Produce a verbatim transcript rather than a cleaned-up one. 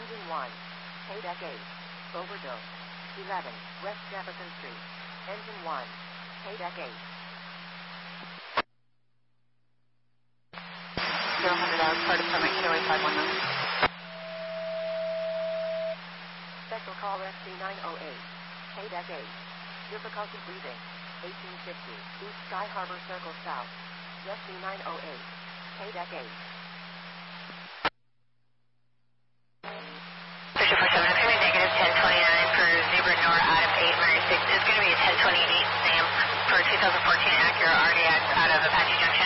Engine one. K-Deck eight. Overdose. eleven. West Jefferson Street. Engine one. K-Deck eight. zero hundred hours, Fire Department, K O A five one nine. Special call S C nine oh eight. K-Deck eight. Difficulty breathing. eighteen fifty. East Sky Harbor Circle South. S C nine oh eight. K-Deck eight. Fisher four seven, it's going to be negative ten twenty-nine for Zebra Nor out of eight Mary six. It's going to be a ten twenty-eight Sam for two thousand fourteen Acura R D X out of Apache Junction.